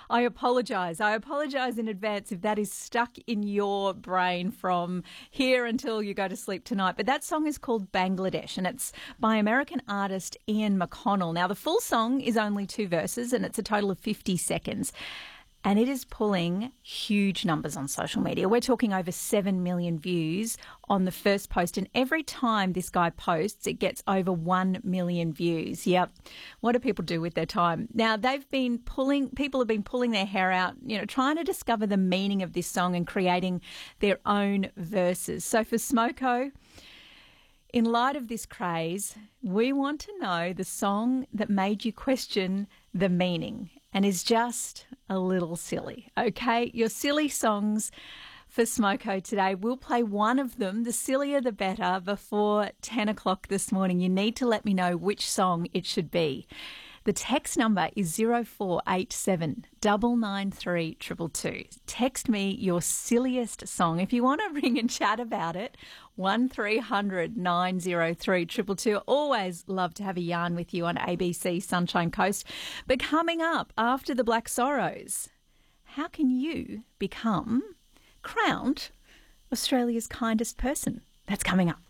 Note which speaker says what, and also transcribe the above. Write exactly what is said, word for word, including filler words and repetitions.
Speaker 1: I apologise. I apologise in advance if that is stuck in your brain from here until you go to sleep tonight. But that song is called Bangladesh, and it's by American artist Ian McConnell. Now, the full song is only two verses, and it's a total of fifty seconds. And it is pulling huge numbers on social media. We're talking over seven million views on the first post. And every time this guy posts, it gets over one million views. Yep. What do people do with their time? Now, they've been pulling, people have been pulling their hair out, you know, trying to discover the meaning of this song and creating their own verses. So for Smoko, in light of this craze, we want to know the song that made you question the meaning and is just a little silly, okay? Your silly songs for Smoko today. We'll play one of them, the sillier the better, before ten o'clock this morning. You need to let me know which song it should be. The text number is zero four eight seven nine nine three two two two. Text me your silliest song. If you want to ring and chat about it, one three hundred nine oh three two two two. Always love to have a yarn with you on A B C Sunshine Coast. But coming up after the Black Sorrows, how can you become crowned Australia's kindest person? That's coming up.